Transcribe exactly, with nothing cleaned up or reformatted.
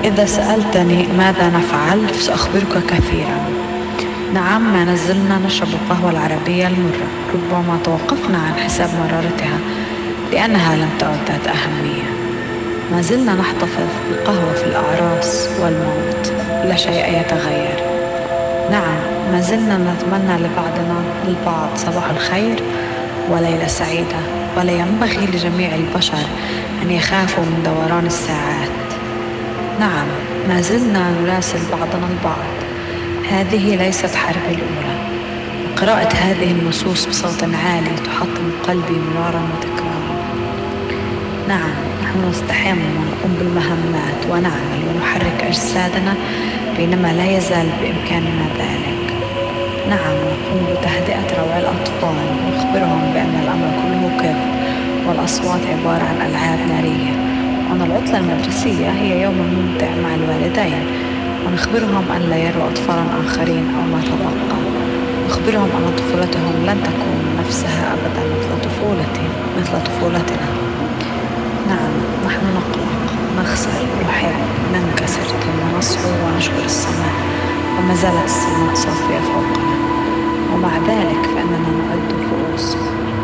إذا سألتني ماذا نفعل سأخبرك كثيرا. نعم، ما نزلنا نشرب القهوة العربية المرة، ربما توقفنا عن حساب مرارتها لأنها لم تعد ذات أهمية. ما زلنا نحتفظ بالقهوة في الأعراس والموت، لا شيء يتغير. نعم، ما زلنا نتمنى لبعضنا البعض صباح الخير وليلة سعيدة، ولا ينبغي لجميع البشر أن يخافوا من دوران الساعات. نعم، ما زلنا نراسل بعضنا البعض. هذه ليست حرب الأولى. قراءة هذه النصوص بصوت عالي تحطم قلبي مرارا وتكرارا. نعم، نحن نستحم ونقوم بالمهمات ونعمل ونحرك أجسادنا بينما لا يزال بإمكاننا ذلك. نعم، نقوم بتهدئة روع الأطفال ونخبرهم بأن الأمر كله كذب والأصوات عبارة عن ألعاب نارية، وأن العطلة المدرسية هي يوم ممتع مع الوالدين، ونخبرهم أن لا يروا أطفالا آخرين أو ما تبقى. نخبرهم أن طفولتهم لن تكون نفسها أبدا مثل طفولتي مثل طفولتنا. نعم، نحن نقلق، نخسر، نحب، ننكسر، ثم نصحو ونشكر السماء، وما زالت السماء صافية فوقنا. ومع ذلك فإننا نعد الرؤوس